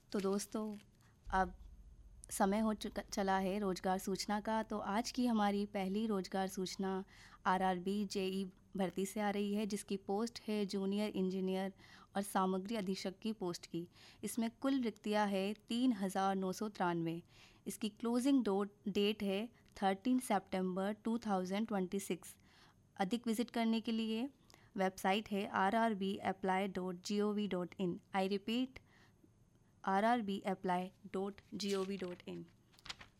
तो दोस्तों, अब समय हो चुका चला है रोज़गार सूचना का। तो आज की हमारी पहली रोज़गार सूचना आरआरबी जेई भर्ती से आ रही है, जिसकी पोस्ट है जूनियर इंजीनियर और सामग्री अधीक्षक की पोस्ट की। इसमें कुल रिक्तियाँ है 3,993। इसकी क्लोजिंग डेट है 13 सितंबर 2026। अधिक विजिट करने के लिए वेबसाइट है rrbapply.gov.in। I repeat rrbapply.gov.in।